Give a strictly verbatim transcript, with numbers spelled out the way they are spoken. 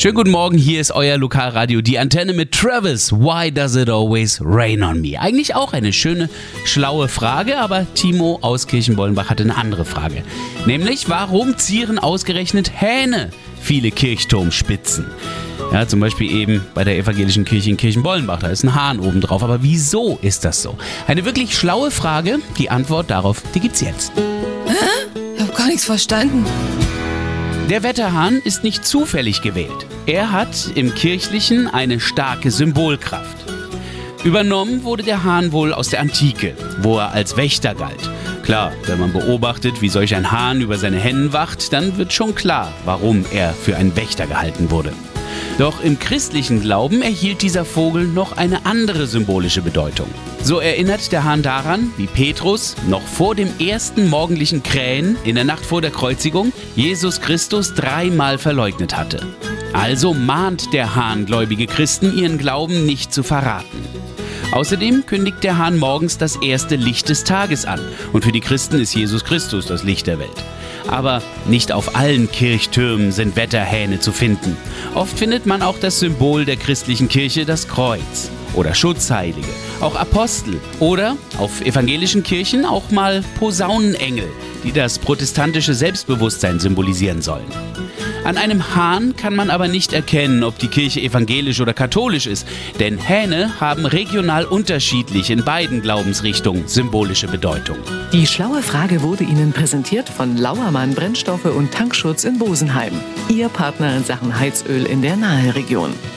Schönen guten Morgen, hier ist euer Lokalradio, die Antenne mit Travis. Why does it always rain on me? Eigentlich auch eine schöne, schlaue Frage, aber Timo aus Kirchenbollenbach hatte eine andere Frage. Nämlich, warum zieren ausgerechnet Hähne viele Kirchturmspitzen? Ja, zum Beispiel eben bei der evangelischen Kirche in Kirchenbollenbach, da ist ein Hahn oben drauf. Aber wieso ist das so? Eine wirklich schlaue Frage, die Antwort darauf, die gibt's jetzt. Hä? Ich hab gar nichts verstanden. Der Wetterhahn ist nicht zufällig gewählt. Er hat im Kirchlichen eine starke Symbolkraft. Übernommen wurde der Hahn wohl aus der Antike, wo er als Wächter galt. Klar, wenn man beobachtet, wie solch ein Hahn über seine Hennen wacht, dann wird schon klar, warum er für einen Wächter gehalten wurde. Doch im christlichen Glauben erhielt dieser Vogel noch eine andere symbolische Bedeutung. So erinnert der Hahn daran, wie Petrus noch vor dem ersten morgendlichen Krähen in der Nacht vor der Kreuzigung Jesus Christus dreimal verleugnet hatte. Also mahnt der Hahn gläubige Christen, ihren Glauben nicht zu verraten. Außerdem kündigt der Hahn morgens das erste Licht des Tages an. Und für die Christen ist Jesus Christus das Licht der Welt. Aber nicht auf allen Kirchtürmen sind Wetterhähne zu finden. Oft findet man auch das Symbol der christlichen Kirche, das Kreuz. Oder Schutzheilige, auch Apostel. Oder auf evangelischen Kirchen auch mal Posaunenengel, die das protestantische Selbstbewusstsein symbolisieren sollen. An einem Hahn kann man aber nicht erkennen, ob die Kirche evangelisch oder katholisch ist, denn Hähne haben regional unterschiedlich in beiden Glaubensrichtungen symbolische Bedeutung. Die schlaue Frage wurde Ihnen präsentiert von Lauermann Brennstoffe und Tankschutz in Bosenheim. Ihr Partner in Sachen Heizöl in der Naheregion.